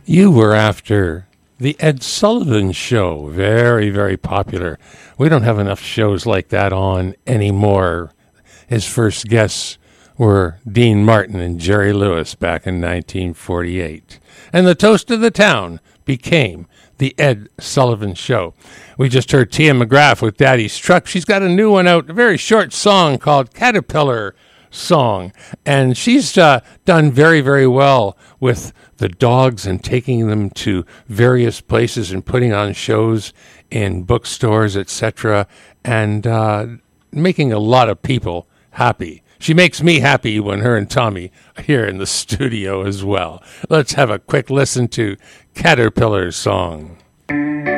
You were after the Ed Sullivan Show. Very, very popular. We don't have enough shows like that on anymore. His first guests were Dean Martin and Jerry Lewis back in 1948. And the toast of the town became the Ed Sullivan Show. We just heard Tia McGrath with Daddy's Truck. She's got a new one out, a very short song called Caterpillar Song. And she's done very, very well with the dogs and taking them to various places and putting on shows in bookstores, etc., and making a lot of people happy. She makes me happy when her and Tommy are here in the studio as well. Let's have a quick listen to Caterpillar Song.